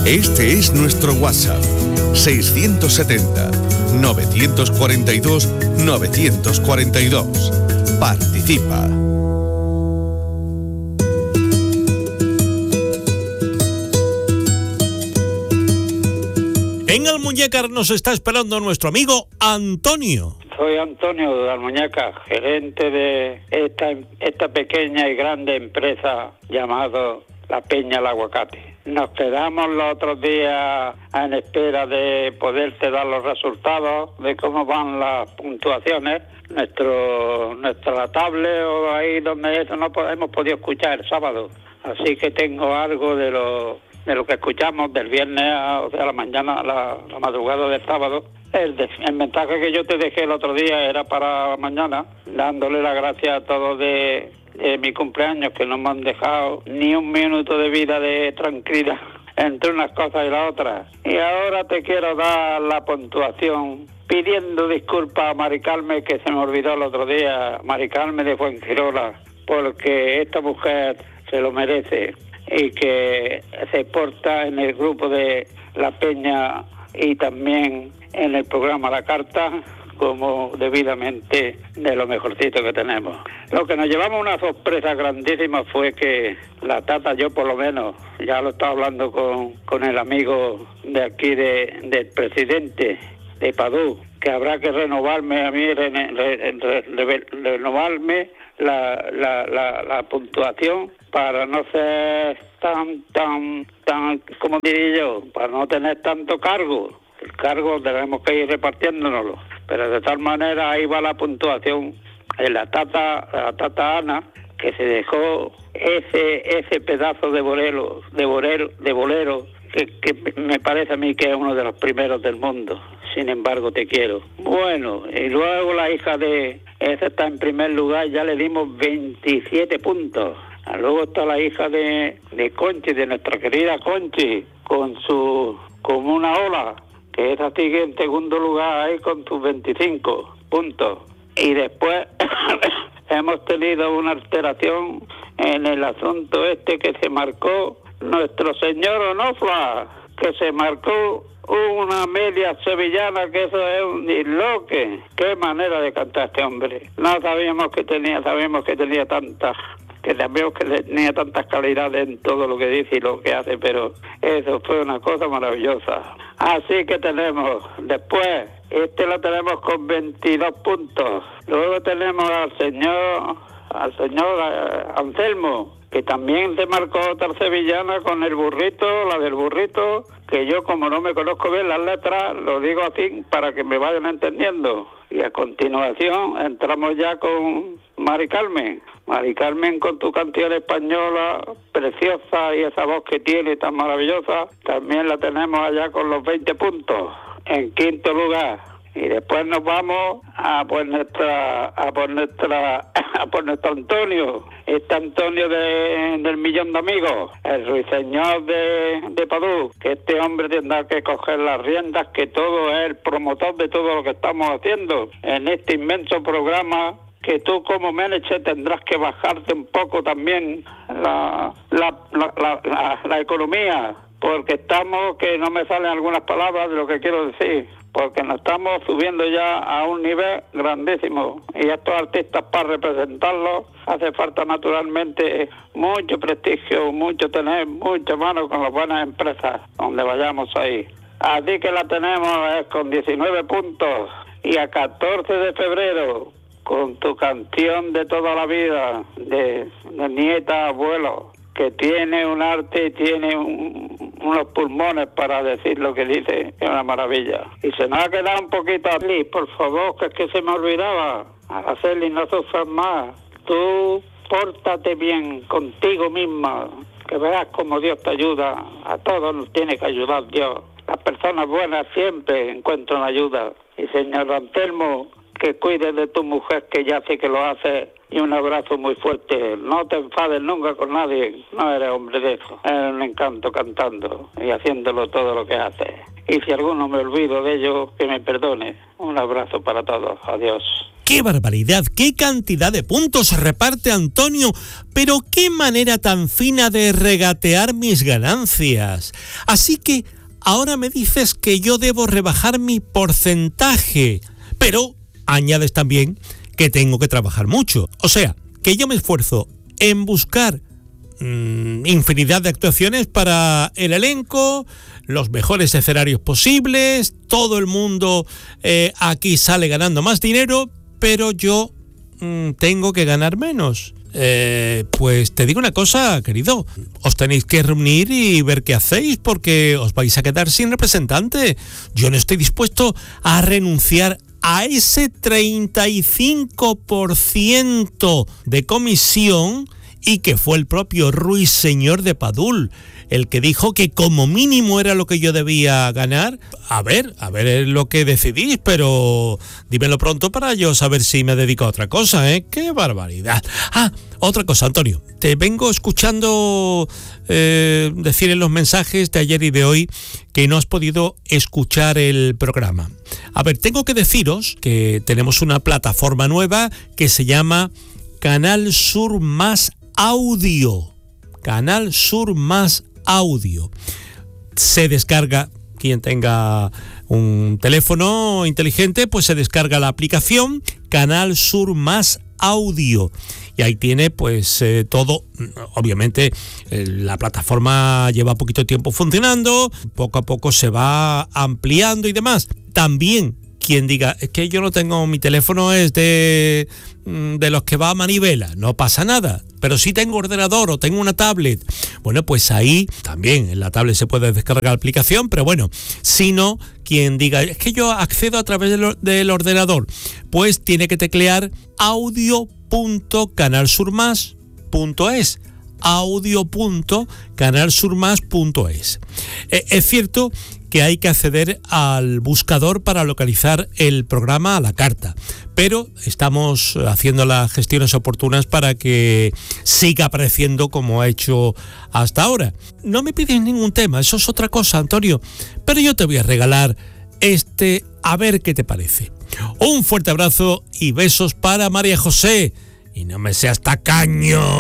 Este es nuestro WhatsApp, 670-942-942. Participa. En Almuñécar nos está esperando nuestro amigo Antonio. Soy Antonio de Almuñécar, gerente de esta pequeña y grande empresa llamada La Peña del Aguacate. Nos quedamos los otros días en espera de poderte dar los resultados de cómo van las puntuaciones. Nuestra tablet o ahí donde eso no hemos podido escuchar el sábado. Así que tengo algo de lo que escuchamos del viernes, o sea, la mañana, la madrugada del sábado. El mensaje que yo te dejé el otro día era para mañana, dándole las gracias a todos de mi cumpleaños, que no me han dejado ni un minuto de vida de tranquilidad entre unas cosas y las otras. Y ahora te quiero dar la puntuación, pidiendo disculpas a Mari Carmen, que se me olvidó el otro día, Mari Carmen de Fuengirola, porque esta mujer se lo merece y que se porta en el grupo de La Peña y también en el programa La Carta como debidamente de lo mejorcito que tenemos. Lo que nos llevamos una sorpresa grandísima fue que la Tata, yo por lo menos, ya lo estaba hablando con el amigo de aquí del presidente de Padú, que habrá que renovarme a mí, renovarme la puntuación para no ser tan, como diría yo, para no tener tanto cargo. El cargo tenemos que ir repartiéndonoslo, pero de tal manera ahí va la puntuación en la tata Ana, que se dejó ese pedazo de bolero que me parece a mí que es uno de los primeros del mundo. Sin embargo, te quiero. Bueno, y luego la hija de esa está en primer lugar, ya le dimos 27 puntos. Luego está la hija de Conchi, de nuestra querida Conchi, con una ola, que esa sigue en segundo lugar ahí con sus 25 puntos. Y después hemos tenido una alteración en el asunto que se marcó nuestro señor Onofla, que se marcó una media sevillana, que eso es un disloque. Qué manera de cantar este hombre. No sabíamos que tenía tantas calidades en todo lo que dice y lo que hace, pero eso fue una cosa maravillosa. Así que tenemos, después, lo tenemos con 22 puntos. Luego tenemos al señor Anselmo, que también se marcó otra sevillana con el burrito, la del burrito, que yo, como no me conozco bien las letras, lo digo así para que me vayan entendiendo. Y a continuación entramos ya con Mari Carmen. Mari Carmen, con tu canción española preciosa y esa voz que tiene tan maravillosa, también la tenemos allá con los 20 puntos, en quinto lugar. Y después nos vamos a por nuestro Antonio, Antonio del millón de amigos, el ruiseñor de Padú, que este hombre tendrá que coger las riendas, que todo es el promotor de todo lo que estamos haciendo en este inmenso programa, que tú como manager tendrás que bajarte un poco también la economía, porque estamos, que no me salen algunas palabras de lo que quiero decir, porque nos estamos subiendo ya a un nivel grandísimo, y estos artistas, para representarlos hace falta naturalmente mucho prestigio, tener mucha mano con las buenas empresas donde vayamos ahí. Así que la tenemos con 19 puntos, y a 14 de febrero con tu canción de toda la vida, de nieta, abuelo, que tiene un arte y tiene unos pulmones para decir lo que dice, es una maravilla. Y se nos ha quedado un poquito así, por favor, que es que se me olvidaba. Araceli, no sufras más. Tú pórtate bien contigo misma, que verás como Dios te ayuda. A todos nos tiene que ayudar Dios. Las personas buenas siempre encuentran ayuda. Y señor Anselmo, que cuides de tu mujer, que ya sé que lo hace, y un abrazo muy fuerte. No te enfades nunca con nadie, no eres hombre de eso. Eres un encanto cantando y haciéndolo todo lo que hace. Y si alguno me olvido de ello, que me perdone. Un abrazo para todos, adiós. ¡Qué barbaridad! ¡Qué cantidad de puntos reparte Antonio! ¡Pero qué manera tan fina de regatear mis ganancias! Así que ahora me dices que yo debo rebajar mi porcentaje, pero añades también que tengo que trabajar mucho. O sea, que yo me esfuerzo en buscar infinidad de actuaciones para el elenco, los mejores escenarios posibles, todo el mundo aquí sale ganando más dinero, pero yo tengo que ganar menos. Pues te digo una cosa, querido, os tenéis que reunir y ver qué hacéis, porque os vais a quedar sin representante. Yo no estoy dispuesto a renunciar a ese 35% de comisión, y que fue el propio Ruiseñor de Padul el que dijo que como mínimo era lo que yo debía ganar. A ver lo que decidís, pero dímelo pronto para yo saber si me dedico a otra cosa, ¿eh? ¡Qué barbaridad! Otra cosa, Antonio, te vengo escuchando decir en los mensajes de ayer y de hoy que no has podido escuchar el programa. A ver, tengo que deciros que tenemos una plataforma nueva que se llama Canal Sur Más Audio. Canal Sur Más Audio. Se descarga, quien tenga un teléfono inteligente, pues se descarga la aplicación Canal Sur Más Audio. Y ahí tiene pues todo. Obviamente la plataforma lleva poquito tiempo funcionando, poco a poco se va ampliando y demás. También quien diga, es que yo no tengo, mi teléfono es de los que va a manivela, no pasa nada, pero si tengo ordenador o tengo una tablet, bueno, pues ahí también en la tablet se puede descargar la aplicación, pero bueno, si no, quien diga, es que yo accedo a través del ordenador, pues tiene que teclear audio.canalsurmas.es, audio.canalsurmas.es. Es cierto que hay que acceder al buscador para localizar el programa a la carta, pero estamos haciendo las gestiones oportunas para que siga apareciendo como ha hecho hasta ahora. No me pides ningún tema, eso es otra cosa, Antonio, pero yo te voy a regalar a ver qué te parece. Un fuerte abrazo y besos para María José, y no me seas tacaño.